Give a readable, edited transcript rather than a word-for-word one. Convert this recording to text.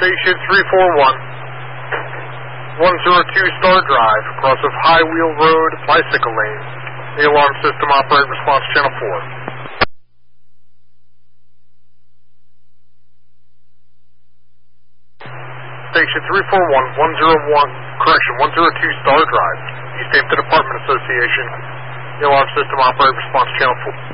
Station 341, 102 Star Drive, across of High Wheel Road, Bicycle Lane. The alarm system operate response channel 4. Station 341, 102 Star Drive, East Hampton Apartment Association. The alarm system operate response channel 4.